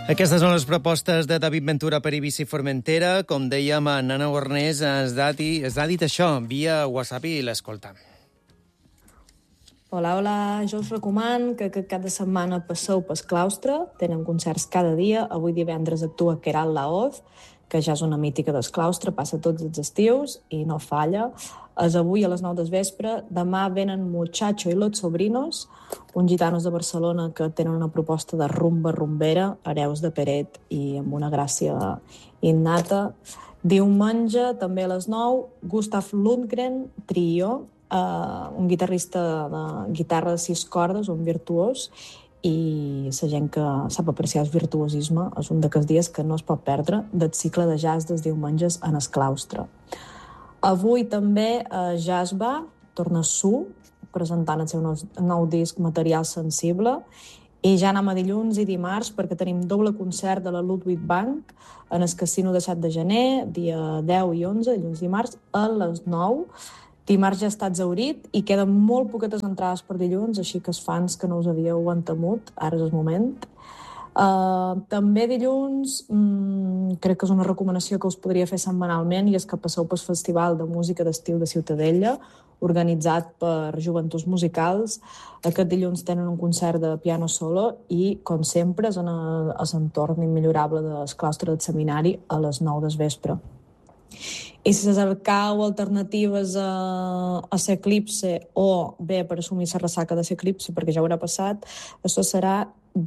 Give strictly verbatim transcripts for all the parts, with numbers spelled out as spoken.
Aquestes són les propostes de David Ventura per Eivissa i Formentera. Com dèiem, Nana Gornés ens ha dit, ens ha dit això via WhatsApp i l'escolta. Hola, hola, jo us recomano que, que cada setmana passeu pel claustre, tenen concerts cada dia, avui divendres actua Queralt Laoz, que ja és una mítica del claustre, passa tots els estius i no falla. És avui a les nou del vespre, demà venen Muchacho i Los Sobrinos, uns gitanos de Barcelona que tenen una proposta de rumba rumbera, hereus de Peret i amb una gràcia innata. Diumenge, també a les nou, Gustav Lundgren, Trio, Uh, un guitarrista de guitarra de sis cordes, un virtuós, i la gent que sap apreciar el virtuosisme és un d'aquests dies que no es pot perdre del cicle de jazz dels diumenges en el claustre. Avui també uh, Jazz Va torna Su, presentant el seu nou, nou disc Material Sensible, i ja anem a dilluns i dimarts perquè tenim doble concert de la Ludwig Bank en el Casino de set de gener, dia deu i onze, dilluns i dimarts, a les nou. Dimarts ja està exhaurit i queden molt poquetes entrades per dilluns, així que els fans que no us havíeu entemut, ara és el moment. Uh, també dilluns, mm, crec que és una recomanació que us podria fer setmanalment, i és que passeu pel Festival de Música d'Estiu de Ciutadella, organitzat per Joventuts Musicals. Aquest dilluns tenen un concert de piano solo i, com sempre, és en l'entorn immillorable del claustre del seminari a les nou del vespre. I si cercau alternatives a, a l'eclipse o bé per assumir la ressaca de l'eclipse, perquè ja haurà passat, això serà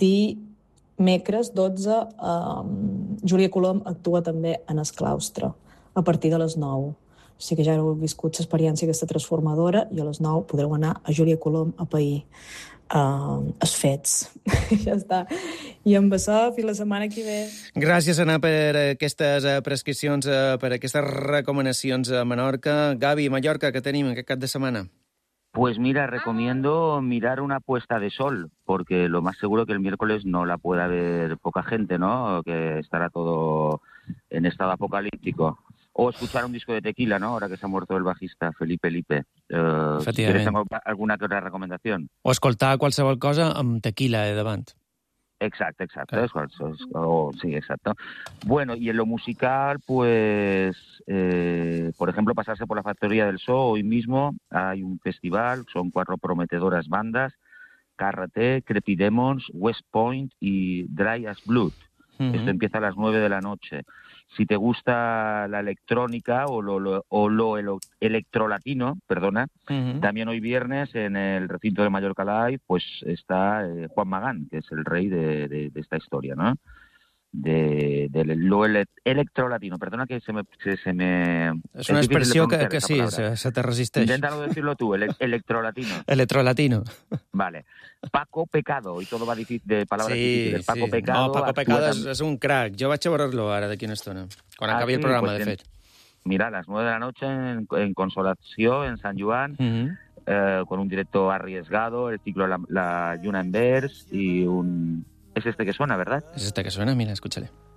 dimecres dotze. Um, Júlia Colom actua també en el claustre a partir de les nou. O sigui que ja heu viscut l'experiència aquesta transformadora i a les nou podreu anar a Júlia Colom a pair uh, els fets. Ja està. I amb això, fins la setmana que ve. Gràcies, Anna, per aquestes prescripcions, per aquestes recomanacions a Menorca. Gavi, Mallorca, què tenim aquest cap de setmana? Pues mira, recomiendo mirar una puesta de sol, porque lo más seguro que el miércoles no la pueda ver poca gente, ¿no? Que estará todo en estado apocalíptico. O escuchar un disco de Tequila, ¿no? Ahora que se ha muerto el bajista Felipe Lipe. Uh, si quieres, tengo alguna que otra recomendación. O escoltar qualsevol cosa amb tequila de davant. Exacto, exacto. Claro. Es, es, oh, sí, exacto. Bueno, y en lo musical, pues, eh, por ejemplo, pasarse por la Factoría del Sol. Hoy mismo hay un festival, son cuatro prometedoras bandas, K R T, Creepy Demons, West Point y Dry as Blood. Uh-huh. Esto empieza a las nueve de la noche. Si te gusta la electrónica o lo, lo, o lo electrolatino, perdona, uh-huh. También hoy viernes en el recinto de Mallorca Live pues está eh, Juan Magán, que es el rey de, de, de esta historia, ¿no? De, de lo ele electrolatino. Perdona que se me... Se, se me es una es expressió que, que sí, se, se te resisteix. Inténtalo decirlo tú, ele electrolatino. Electrolatino. Vale. Paco Pecado, y todo va difícil de palabras sí, difíciles. Paco sí. Pecado... No, Paco Pecado és, és un crack. Jo vaig a veure-lo ara d'aquí una estona, quan ah, acabi sí, el programa, pues de fet. En, mira, a las nueve de la noche en, en Consolació, en Sant Joan, uh-huh. eh, con un directo arriesgado, el ciclo La, la Lluna en Vers y un... Es este que suena, ¿verdad? Es este que suena, mira, escúchale.